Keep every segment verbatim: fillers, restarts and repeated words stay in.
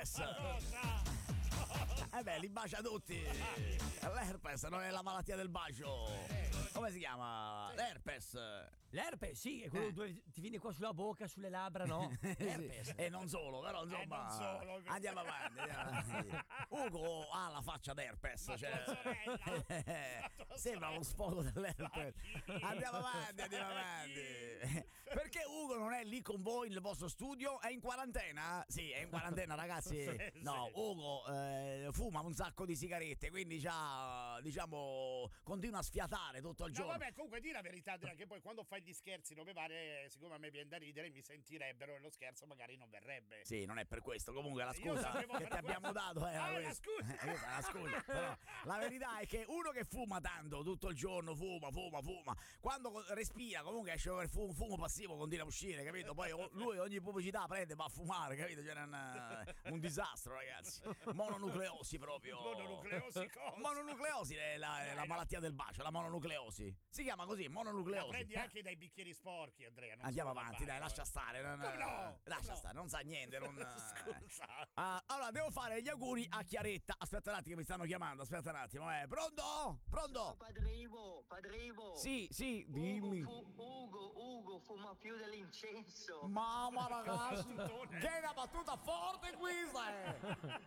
l'herpes. Eh beh, li bacia tutti. L'herpes non è la malattia del bacio. Come si chiama? L'herpes. L'herpes, sì, è quello Eh. dove ti viene qua sulla bocca, sulle labbra, no? L'herpes. E non solo, però insomma. Eh, non solo. Andiamo avanti, andiamo avanti. Ugo ha la faccia d'herpes. Ma Cioè, tua sorella. Ma tua sembra sorella. lo sfogo dell'herpes. Ma chi? Andiamo avanti, andiamo Ma avanti. chi? Perché Ugo non è lì con voi nel vostro studio? È in quarantena? Sì, è in quarantena, ragazzi. Sì, No, sì. Ugo eh, fuma un sacco di sigarette, quindi già, diciamo, continua a sfiatare tutto il No, giorno. vabbè, comunque di la verità, Andrea, che poi quando fai gli scherzi dove pare, siccome a me viene da ridere, mi sentirebbero e lo scherzo magari non verrebbe. Sì, non è per questo. Comunque la Io scusa sapevo che per ti abbiamo questo. dato era Ah, la questa. scusa. Eh, questa è la scusa. Però la verità è che uno che fuma tanto tutto il giorno, fuma, fuma, fuma, quando co- respira comunque esce il fumo, fumo passivo, continua a uscire, capito? Poi o- lui ogni pubblicità prende va a fumare, capito? C'è un, un disastro, ragazzi. Mononucleosi proprio. Mononucleosi cosa? Mononucleosi è la, è la malattia del bacio, la mononucleosi. Si chiama così, La mononucleosi. prendi anche dai bicchieri sporchi, Andrea. Non Andiamo solo dal avanti, dai, bacio, lascia eh. stare. Non, Come no? lascia No. stare, non sa niente. Non, Scusa. Ah, allora, devo fare gli auguri a Chiaretta. Aspetta un attimo, mi stanno chiamando. Aspetta un attimo, eh. Pronto? Pronto? Padre Ivo, Padre Ivo. Sì, sì, dimmi. Ugo, fu- Ugo, Ugo fuma più dell'incenso. Mamma ragazzi, Battutone. che è una battuta forte questa, eh.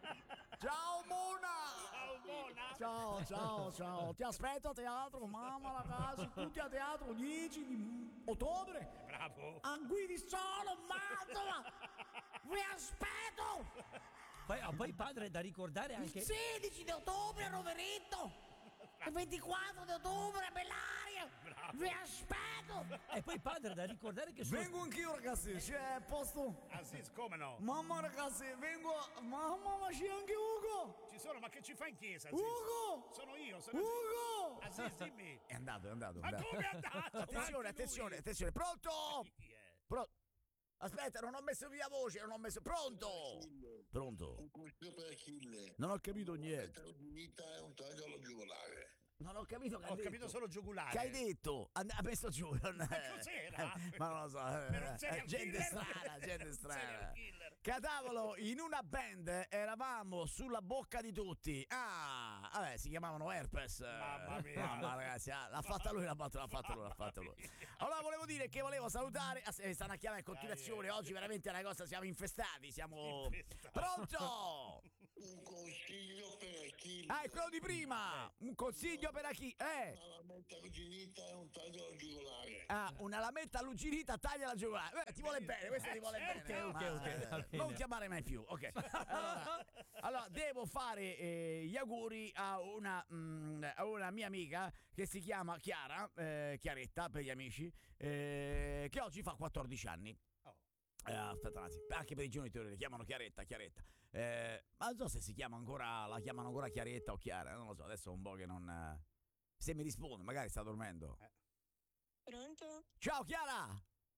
Ciao Mona. Ciao, Mona. Ciao, ciao, ciao. Ti aspetto a teatro, mamma ragazzi, tutti a teatro dieci di ottobre. Bravo. A Guidissolo, Mantova. Vi aspetto. Poi, ah, poi padre, da ricordare anche... Il sedici di ottobre a Roveretto. Il ventiquattro di ottobre a Bellaria. Vi aspetto. E poi padre, da ricordare che sono... Vengo anch'io ragazzi, c'è posto. Ah sì, come no? Mamma ragazzi, vengo. Mamma, ma c'è anche Ugo. Ci sono, ma che ci fai in chiesa? Aziz? Ugo. Sono io, sono Ugo. Aziz, dimmi. È andato, è andato. Ma come è andato? Attenzione, Anche attenzione, lui. attenzione. Pronto? Chi è? Pro- Aspetta, non ho messo via voce, non ho messo. Pronto? Pronto? Un consiglio per Achille. Non ho capito niente. La vita è un taglio allo giugulare. Non ho capito che Ho hai detto. capito solo giugulare. Che hai detto? And- ha messo giù. Non... Ma cos'era? Ma non lo so. Per un serial eh, gente killer? strana, gente Un strana. serial killer. Catavolo, in una band eravamo sulla bocca di tutti. Ah, vabbè, si chiamavano Herpes. Mamma mia. Mamma ragazzi, ah, l'ha fatta lui, l'ha fatta, l'ha fatta lui, l'ha fatta lui. Allora volevo dire che volevo salutare. Ah, se- stanno a chiamare in continuazione. Oggi veramente è una cosa, siamo infestati. Siamo. Infestati. Pronto? Un consiglio per Achille. Ah, è quello di prima. Un consiglio per chi? Eh. La lametta arrugginita è un taglio allo giugulare. Ah, una lametta allucinita taglia la giugulare. Eh, ti vuole bene, questo ti vuole certo. bene. Ok, Ma, ok, eh, va bene. non chiamare mai più. Ok. Allora, allora, devo fare eh, gli auguri a una, mm, a una mia amica che si chiama Chiara, eh, Chiaretta per gli amici, eh, che oggi fa quattordici anni. Oh. Eh, aspetta un attimo, anche per i genitori le chiamano Chiaretta, Chiaretta. Eh, ma non so se si chiama ancora, la chiamano ancora Chiaretta o Chiara, non lo so, adesso è un po' che non. eh, Se mi risponde, magari sta dormendo. Eh. Pronto? Ciao Chiara!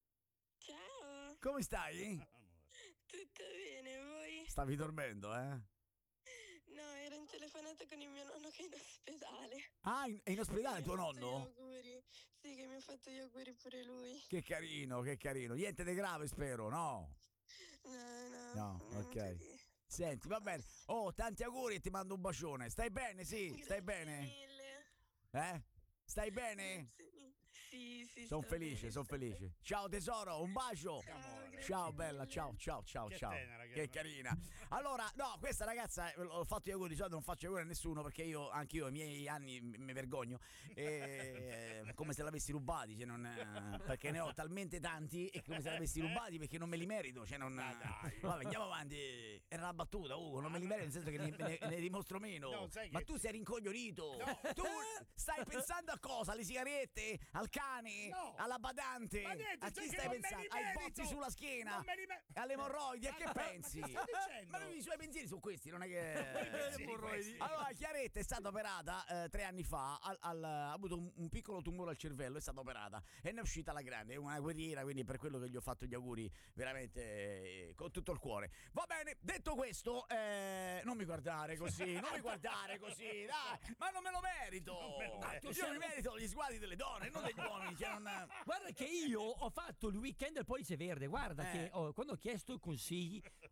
Ciao, Come stai? Amore. tutto bene, voi? Stavi dormendo, eh? No, ero in telefonata con il mio nonno che è in ospedale. Ah, in- è in ospedale tuo Mi ha fatto nonno? Gli auguri. Sì, che mi ha fatto gli auguri pure lui. Che carino, che carino. Niente di grave, spero, no? No, no. No, niente ok. di- Senti, va bene. Oh, tanti auguri e ti mando un bacione. Stai bene? Sì, stai Grazie bene? mille. Eh? Stai bene? Sì, sì, sì. Sono sto felice, bene, sono sto bene. felice. Ciao tesoro, un bacio. Ciao, grazie Ciao bella, mille. ciao, ciao, ciao, Che ciao. tenera, che- Che carina. Allora, no, questa ragazza eh, ho fatto gli auguri, di solito non faccio gli auguri a nessuno perché io, anche io, ai miei anni m- mi vergogno. E, come se l'avessi rubati, cioè non, eh, perché ne ho talmente tanti e come se l'avessi rubati perché non me li merito. Cioè non, Ma dai. vabbè, andiamo avanti. Era una battuta, Ugo, non me li merito nel senso che ne, ne- ne dimostro meno. No, sai che- Ma tu sei rincoglionito. No. Tu stai pensando a cosa? Alle sigarette? Al cane? No. Alla badante? Ma niente, a sai chi che stai non me pensando? li Ai merito. bozzi sulla schiena? Non me li me- Alle emorroidi? A che Ma- ma pensi? che stai dicendo? Ma lui, i suoi pensieri su questi, non è che. pensieri questi? Allora, Chiaretta è stata operata eh, tre anni fa. Al, al- ha avuto un, un piccolo tumore al cervello, è stata operata e ne è uscita alla grande. È una guerriera, quindi per quello che gli ho fatto gli auguri veramente eh, con tutto il cuore. Va bene, detto questo, eh, non mi guardare così, non mi guardare così, dai, ma non me lo merito. Non me lo merito. Io mi merito gli sguardi delle donne, non degli uomini. Cioè non... Guarda che io ho fatto il weekend del pollice verde, guarda Eh. che oh, quando ho chiesto i consigli,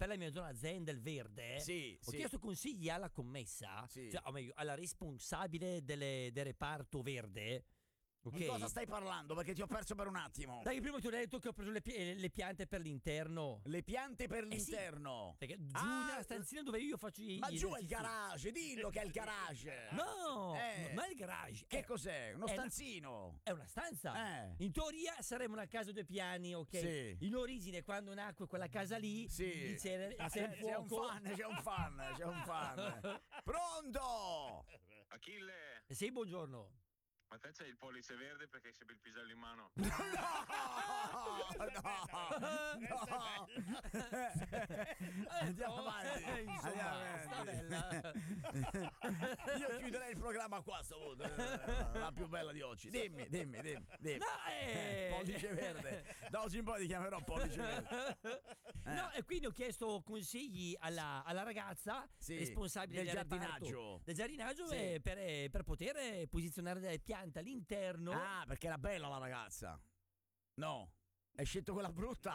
per la mia zona zen del verde, Sì, ho sì. chiesto consigli alla commessa, Sì. cioè, o meglio, alla responsabile delle- del reparto verde. Ok? Di cosa stai parlando? Perché ti ho perso per un attimo. Dai, prima ti ho detto che ho preso le, pi- le piante per l'interno. Le piante per Eh sì, l'interno. Perché giù Ah, nella stanzina dove io faccio i Ma gli giù è il esercizi. garage, dillo che è il garage. No, Eh. no, non è il garage. Che è, cos'è? Uno è una- stanzino. è una stanza. Eh. In teoria saremmo una casa a due piani, ok? Sì. In origine, quando nacque quella casa lì, Sì. lì c'era, Ah, c'era il c'è un fuoco. fan, c'è un fan, c'è un fan. Pronto? Achille, Sì, buongiorno. ma te c'hai il pollice verde perché hai sempre il pisello in mano? No, no, no. Andiamo avanti. Eh, insomma, Andiamo sta avanti. bella. Io chiuderei il programma qua, sto punto. La più bella di oggi. Dimmi, dimmi, dimmi. dimmi. No, eh. Pollice verde. Da oggi in poi ti chiamerò pollice verde. No, e quindi ho chiesto consigli alla, alla ragazza Sì, responsabile del reparto- giardinaggio. del giardinaggio Sì. eh, per, eh, per poter eh, posizionare delle piante all'interno. Ah, perché era bella la ragazza. No. Hai scelto quella brutta?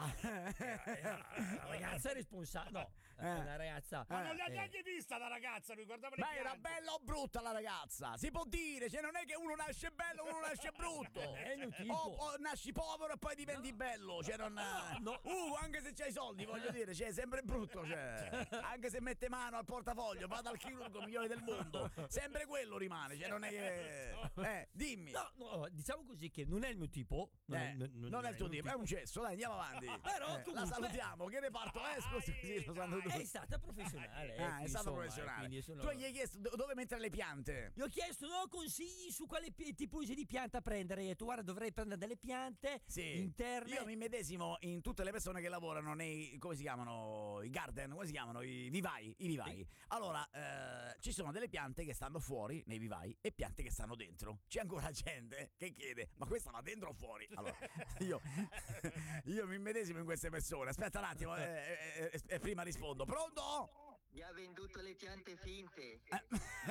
La ragazza è responsabile. No, Eh. una ragazza. Ma non l'ha eh, neanche vista la ragazza, lui guardava le Ma era piante. bella o brutta la ragazza? Si può dire, cioè non è che uno nasce bello uno nasce brutto. È il mio tipo. O, o nasci povero e poi diventi bello, cioè non no. Uh, anche se c'hai soldi, voglio dire, cioè è sempre brutto, cioè. Anche se mette mano al portafoglio, va dal chirurgo migliore del mondo, sempre quello rimane, cioè non è che Eh, dimmi. No, no, diciamo così che non è il mio tipo. Non, Eh, è, non è il tuo mio tipo, è un cesso, dai, andiamo avanti. Però Eh, la comunque- salutiamo, che reparto è? Scusi, così lo sanno tutti. È stata professionale. Ah, è ecco, stato insomma, professionale. quindi sono- Tu gli hai chiesto do- dove mettere le piante? Gli ho chiesto no, consigli su quale pi- tipologia di pianta prendere. E tu guarda, dovrei prendere delle piante Sì. interne. Io mi medesimo in tutte le persone che lavorano nei, come si chiamano, i garden, come si chiamano, i vivai, i vivai. Allora, eh, ci sono delle piante che stanno fuori nei vivai e piante che stanno dentro. C'è ancora gente che chiede, ma questa va dentro o fuori? Allora, io, io mi medesimo in queste persone. Aspetta un attimo, eh, eh, eh, eh, prima rispondo. Pronto? Mi ha venduto le piante finte. e,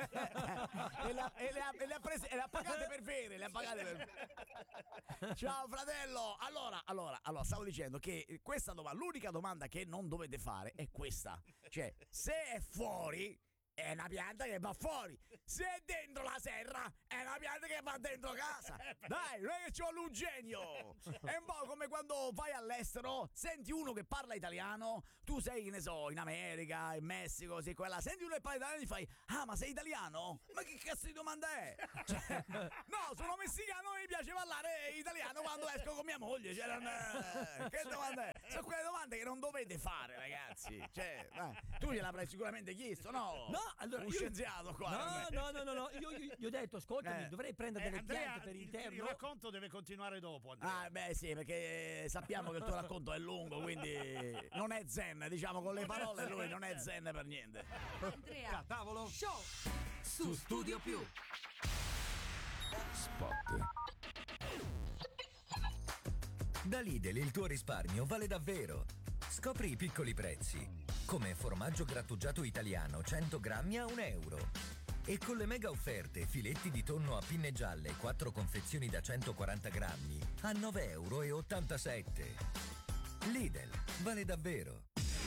le ha, e le ha- e le ha prese e le ha pagate per vere, le ha pagate per... Ciao fratello. Allora, allora, allora stavo dicendo che questa domanda, l'unica domanda che non dovete fare è questa. Cioè, se è fuori è una pianta che va fuori. Se è dentro la serra è una pianta che va dentro casa. Dai, non è che ci vuole un genio. È un po' come quando vai all'estero, senti uno che parla italiano, tu sei, che ne so, in America, in Messico, sei quella, senti uno che parla italiano e gli fai, ah, ma sei italiano? Ma che cazzo di domanda è? Cioè, no, sono messicano e mi piace parlare italiano quando esco con mia moglie. Cioè, non, eh, che domanda è? Sono quelle domande che non dovete fare, ragazzi. Cioè, dai, tu gliel'avrai sicuramente chiesto, no? No, allora un io- scienziato qua. No, no, no, no, no. Io, io- gli ho detto, ascoltami, Eh. dovrei prendere Eh, delle Andrea, piante per il, il interno. racconto deve continuare dopo, Andrea. Ah, beh, sì, perché sappiamo che il tuo racconto è lungo, quindi non è zen, diciamo con le parole lui non è zen per niente. Andrea, tavolo, show su Studio Più. Da Lidl il tuo risparmio vale davvero. Scopri i piccoli prezzi, come formaggio grattugiato italiano cento grammi a un euro. E con le mega offerte filetti di tonno a pinne gialle quattro confezioni da centoquaranta grammi a nove euro e ottantasette. Lidl vale davvero.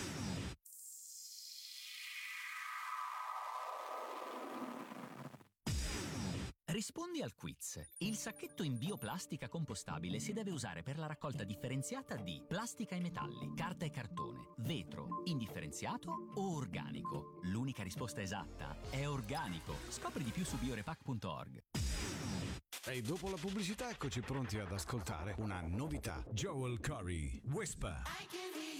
Rispondi al quiz. Il sacchetto in bioplastica compostabile si deve usare per la raccolta differenziata di plastica e metalli, carta e cartone, vetro, indifferenziato o organico. L'unica risposta esatta è organico. Scopri di più su biorepack punto org. E dopo la pubblicità eccoci pronti ad ascoltare una novità. Joel Corey, Whisper. I can